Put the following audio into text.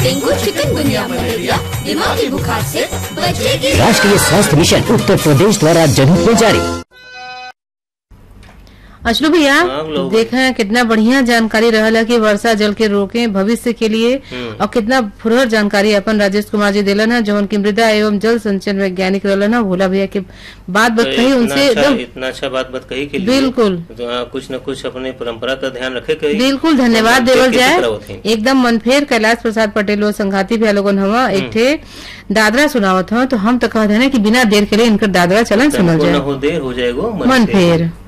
Dengue, chikungunya, malaria, दिमागी बुखार से बचेगी। राष्ट्रीय स्वास्थ्य मिशन उत्तर प्रदेश द्वारा जनहित में जारी। अचलू भैया देखा है कितना बढ़िया जानकारी रहल है कि वर्षा जल के रोके भविष्य के लिए, और कितना फुरहर जानकारी अपन राजेश कुमार जी दिलन है, जौन की मृदा एवं जल संचयन वैज्ञानिक रहलन है। भोला भैया की बात कही उनसे एकदम इतना अच्छा बात कही के लिए बिल्कुल कुछ न कुछ अपने परंपरा का ध्यान रखे कही। बिल्कुल धन्यवाद देवल जाए। एकदम मनफेर कैलाश प्रसाद पटेल और संघाती भी लोगन हवा एक ठे दादरा सुनावत हो, तो हम तो कह देना कि बिना देर के लिए इनकर दादरा चलन सुनल जाए। देर हो जाएगा मनफेर।